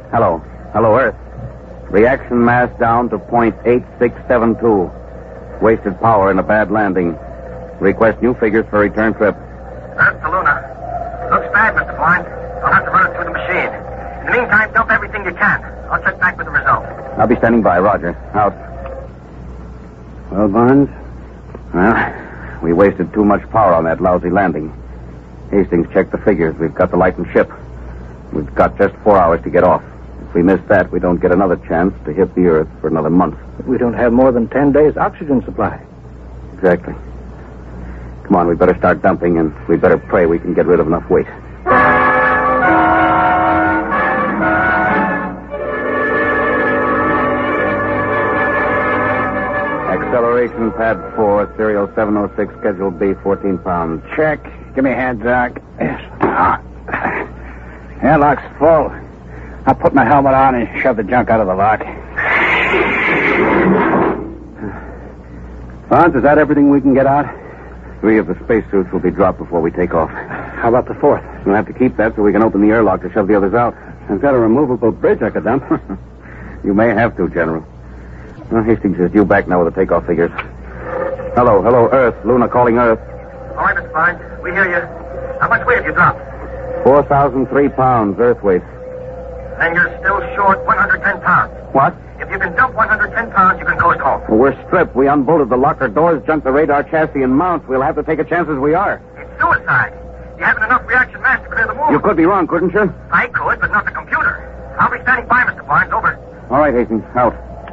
Hello. Hello, Earth. Reaction mass down to 0.8672. Wasted power in a bad landing. Request new figures for return trip. Earth to Luna. Looks bad, Mr. Blind. I'll have to run it through the machine. In the meantime, dump everything you can. I'll check back with the result. I'll be standing by. Roger. Out. Well, Barnes? Well, we wasted too much power on that lousy landing. Hastings, check the figures. We've got to lighten ship. We've got just 4 hours to get off. If we miss that, we don't get another chance to hit the Earth for another month. We don't have more than 10 days' oxygen supply. Exactly. Come on, we better start dumping, and we better pray we can get rid of enough weight. Acceleration pad 4, serial 706, schedule B, 14 pounds. Check. Give me a hand, Doc. Yes. Airlock's full. I'll put my helmet on and shove the junk out of the lock. Barnes, is that everything we can get out? 3 of the spacesuits will be dropped before we take off. How about the 4th? We'll have to keep that so we can open the airlock to shove the others out. I've got a removable bridge I could dump. You may have to, General. Well, Hastings is due back now with the takeoff figures. Hello, Earth. Luna calling Earth. All right, Mr. Blind. We hear you. How much weight have you dropped? 4,003 pounds, Earth weight. Then you're still short 110 pounds. What? If you can dump 110 pounds, you can coast home. Well, we're stripped. We unbolted the locker doors, junked the radar chassis, and mounts. We'll have to take a chance as we are. It's suicide. You haven't enough reaction mass to clear the moon. You could be wrong, couldn't you? I could, but not the computer. I'll be standing by, Mr. Barnes. Over. All right, Hastings. Out.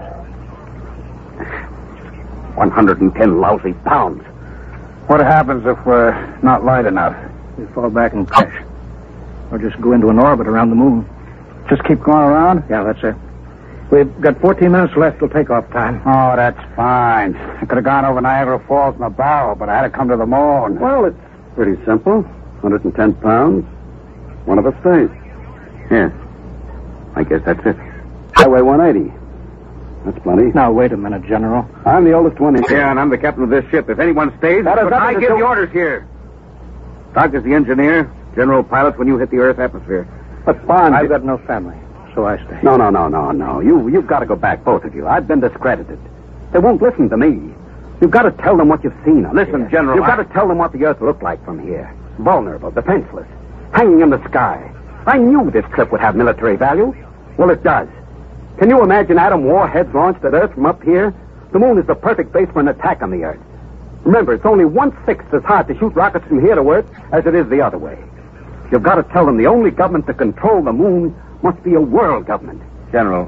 110 lousy pounds. What happens if we're not light enough? We fall back and crash. Or just go into an orbit around the moon. Just keep going around? Yeah, that's it. We've got 14 minutes left till takeoff time. Oh, that's fine. I could have gone over Niagara Falls in a barrel, but I had to come to the moon. Well, it's pretty simple. 110 pounds. One of us stays. Here. I guess that's it. Highway 180. That's plenty. Now, wait a minute, General. I'm the oldest one in here. Yeah, and I'm the captain of this ship. If anyone stays, I give the orders here. Doc is the engineer. General pilot when you hit the Earth atmosphere. But Barnes... I've got no family, so I stay. No. You've got to go back, both of you. I've been discredited. They won't listen to me. You've got to tell them what you've seen. Listen, General. You've got to tell them what the Earth looked like from here. Vulnerable, defenseless, hanging in the sky. I knew this trip would have military value. Well, it does. Can you imagine atom warheads launched at Earth from up here? The moon is the perfect base for an attack on the Earth. Remember, it's only 1/6 as hard to shoot rockets from here to Earth as it is the other way. You've got to tell them the only government to control the moon must be a world government. General,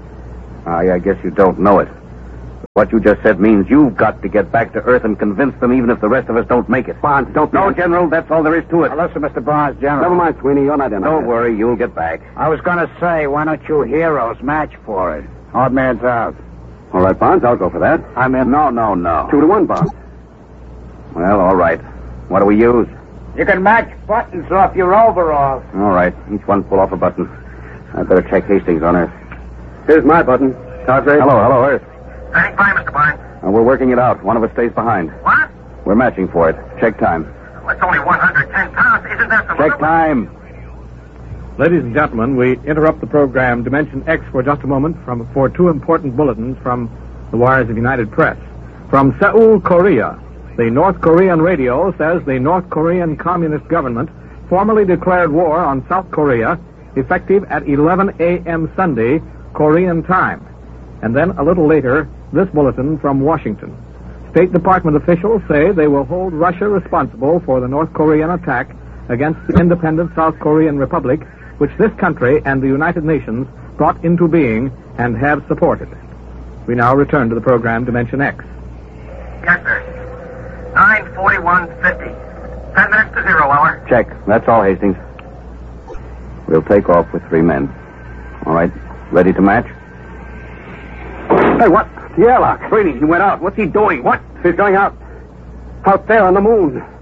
I guess you don't know it. What you just said means you've got to get back to Earth and convince them even if the rest of us don't make it. Barnes, don't... No, General, that's all there is to it. Now, listen, Mr. Barnes, General. Never mind, Sweeney, you're not in. Don't worry, you'll get back. I was going to say, why don't you heroes match for it? Odd man's out. All right, Barnes, I'll go for that. I'm in. No. 2-1, Barnes. Well, all right. What do we use? You can match buttons off your overalls. All right, each one pull off a button. I'd better check Hastings on Earth. Here's my button. Cadre. Hello, Earth. Standing by, Mr. Barnes. We're working it out. One of us stays behind. What? We're matching for it. Check time. Well, it's only 110 pounds. Isn't that some... Check time. Ladies and gentlemen, we interrupt the program Dimension X for just a moment for 2 important bulletins from the wires of United Press. From Seoul, Korea, the North Korean radio says the North Korean Communist government formally declared war on South Korea effective at 11 a.m. Sunday, Korean time. And then a little later, this bulletin from Washington. State Department officials say they will hold Russia responsible for the North Korean attack against the independent South Korean Republic, which this country and the United Nations brought into being and have supported. We now return to the program Dimension X. Yes, sir. 9:41:50. 10 minutes to 0 hour. Check. That's all, Hastings. We'll take off with 3 men. All right. Ready to match? Hey, what? The airlock. Sweeney, he went out. What's he doing? What? He's going out. Out there on the moon.